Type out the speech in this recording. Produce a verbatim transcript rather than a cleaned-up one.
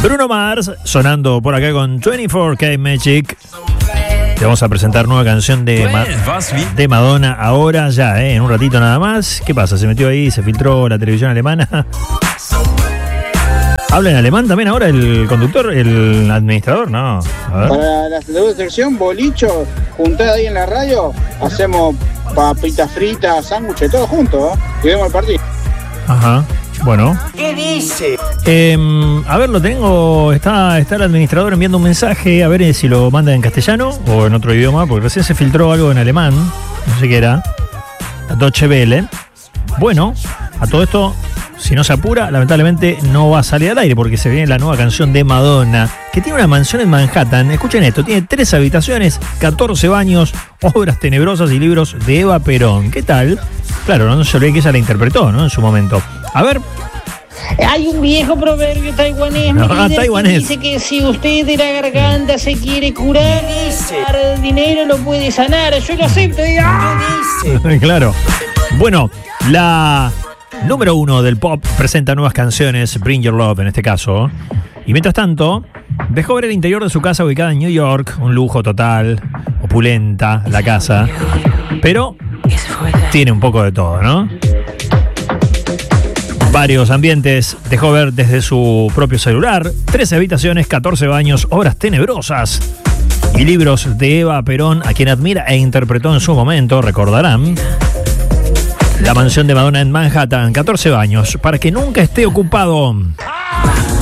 Bruno Mars sonando por acá con veinticuatro K Magic. Te vamos a presentar nueva canción de, Ma- de Madonna ahora, ya, ¿eh? En un ratito nada más. ¿Qué pasa? ¿Se metió ahí? ¿Se filtró la televisión alemana? ¿Habla en alemán también ahora el conductor, el administrador? No. A ver. Para la segunda sección, bolicho, juntada ahí en la radio, hacemos papitas fritas, sándwiches, todo junto, ¿eh? Y vemos el partido. Ajá. Bueno. ¿Qué dice? Eh, a ver, lo tengo. Está, está el administrador enviando un mensaje. A ver si lo manda en castellano o en otro idioma, porque recién se filtró algo en alemán. No sé qué era. Deutsche Welle. Bueno, a todo esto, si no se apura, lamentablemente no va a salir al aire porque se viene la nueva canción de Madonna, que tiene una mansión en Manhattan. Escuchen esto, tiene tres habitaciones, catorce baños, obras tenebrosas y libros de Eva Perón. ¿Qué tal? Claro, no se olvide que ella la interpretó, ¿no? En su momento. A ver. Hay un viejo proverbio taiwanés, No, mi líder, taiwanés. que dice que si usted de la garganta se quiere curar, el dinero lo puede sanar. Yo lo acepto. ¿eh? ¡Ah! Claro. Bueno, la número uno del pop presenta nuevas canciones, Bring Your Love en este caso. Y mientras tanto, dejó ver el interior de su casa ubicada en New York, un lujo total, opulenta la casa, pero tiene un poco de todo, ¿no? Varios ambientes dejó ver desde su propio celular, trece habitaciones, catorce baños, obras tenebrosas y libros de Eva Perón, a quien admira e interpretó en su momento, recordarán. La mansión de Madonna en Manhattan, catorce baños, para que nunca esté ocupado.